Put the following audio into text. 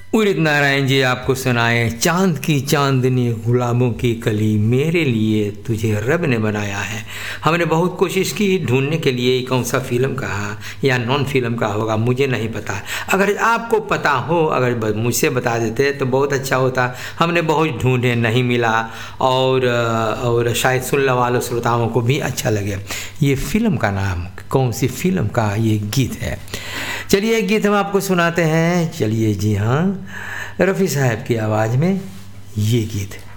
उदित नारायण जी आपको सुनाए चांद की चांदनी गुलाबों की कली, मेरे लिए तुझे रब ने बनाया है। हमने बहुत कोशिश की ढूंढने के लिए कौन सा फिल्म का या नॉन फिल्म का होगा, मुझे नहीं पता। अगर आपको पता हो, अगर मुझसे बता देते तो बहुत अच्छा होता। हमने बहुत ढूंढे, नहीं मिला, और शायद सुनने वालों श्रोताओं को भी अच्छा लगे। ये फिल्म का नाम, कौन सी फिल्म का ये गीत है, चलिए एक गीत हम आपको सुनाते हैं। चलिए जी हाँ, रफ़ी साहब की आवाज़ में ये गीत।